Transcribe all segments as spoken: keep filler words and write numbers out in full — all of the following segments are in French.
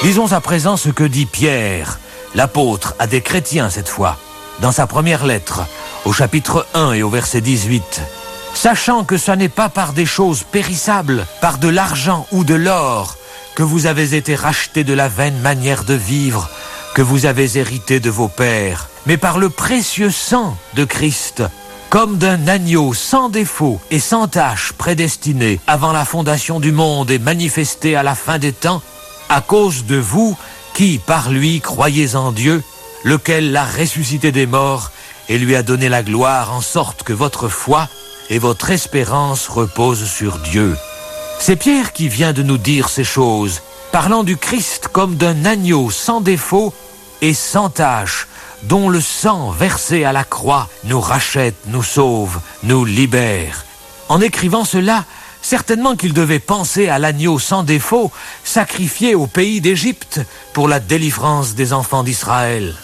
Lisons à présent ce que dit Pierre, l'apôtre, à des chrétiens cette fois, dans sa première lettre, au chapitre un et au verset dix-huit. « Sachant que ce n'est pas par des choses périssables, par de l'argent ou de l'or, que vous avez été rachetés de la vaine manière de vivre, que vous avez hérité de vos pères, mais par le précieux sang de Christ, comme d'un agneau sans défaut et sans tache prédestiné avant la fondation du monde et manifesté à la fin des temps, à cause de vous qui, par lui, croyez en Dieu, lequel l'a ressuscité des morts et lui a donné la gloire, en sorte que votre foi et votre espérance reposent sur Dieu. » C'est Pierre qui vient de nous dire ces choses, parlant du Christ comme d'un agneau sans défaut et sans tache, dont le sang versé à la croix nous rachète, nous sauve, nous libère. En écrivant cela, certainement qu'il devait penser à l'agneau sans défaut, sacrifié au pays d'Égypte pour la délivrance des enfants d'Israël.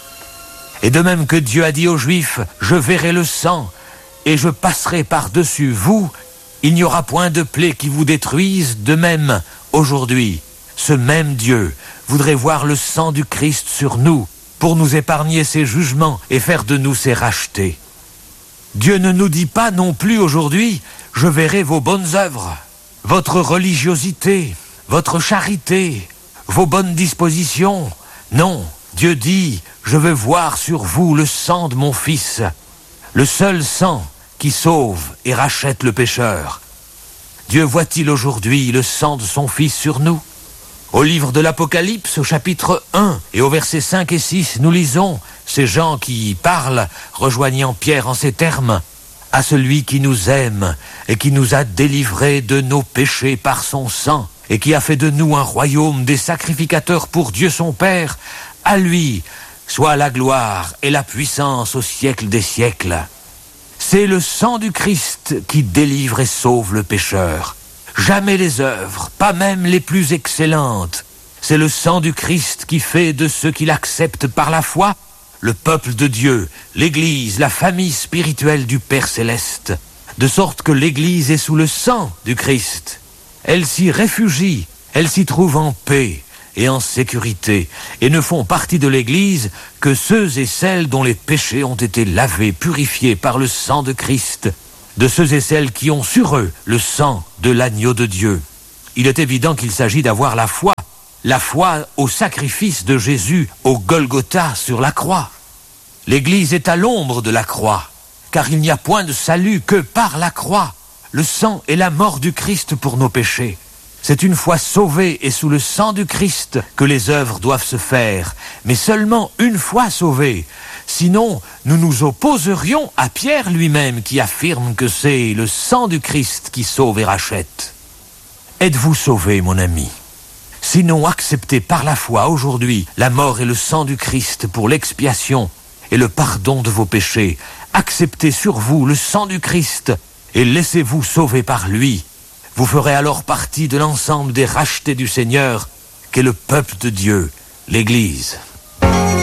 Et de même que Dieu a dit aux Juifs, « Je verrai le sang, et je passerai par-dessus vous, il n'y aura point de plaie qui vous détruise, de même, aujourd'hui, ce même Dieu voudrait voir le sang du Christ sur nous, pour nous épargner ses jugements et faire de nous ses rachetés. Dieu ne nous dit pas non plus aujourd'hui, « Je verrai vos bonnes œuvres, votre religiosité, votre charité, vos bonnes dispositions. » Non, Dieu dit, « Je veux voir sur vous le sang de mon Fils, le seul sang qui sauve et rachète le pécheur. » Dieu voit-il aujourd'hui le sang de son Fils sur nous? Au livre de l'Apocalypse, au chapitre un et au versets cinq et six, nous lisons ces gens qui parlent, rejoignant Pierre en ces termes, « À celui qui nous aime et qui nous a délivrés de nos péchés par son sang et qui a fait de nous un royaume des sacrificateurs pour Dieu son Père, à lui soit la gloire et la puissance au siècle des siècles. » C'est le sang du Christ qui délivre et sauve le pécheur. Jamais les œuvres, pas même les plus excellentes. C'est le sang du Christ qui fait de ceux qui l'acceptent par la foi le peuple de Dieu, l'Église, la famille spirituelle du Père Céleste. De sorte que l'Église est sous le sang du Christ. Elle s'y réfugie, elle s'y trouve en paix et en sécurité, et ne font partie de l'Église que ceux et celles dont les péchés ont été lavés, purifiés par le sang de Christ, de ceux et celles qui ont sur eux le sang de l'agneau de Dieu. Il est évident qu'il s'agit d'avoir la foi, la foi au sacrifice de Jésus au Golgotha sur la croix. L'Église est à l'ombre de la croix, car il n'y a point de salut que par la croix, le sang et la mort du Christ pour nos péchés. C'est une fois sauvés et sous le sang du Christ que les œuvres doivent se faire, mais seulement une fois sauvés. Sinon, nous nous opposerions à Pierre lui-même qui affirme que c'est le sang du Christ qui sauve et rachète. Êtes-vous sauvé, mon ami? Sinon, acceptez par la foi aujourd'hui la mort et le sang du Christ pour l'expiation et le pardon de vos péchés. Acceptez sur vous le sang du Christ et laissez-vous sauver par lui. Vous ferez alors partie de l'ensemble des rachetés du Seigneur, qu'est le peuple de Dieu, l'Église.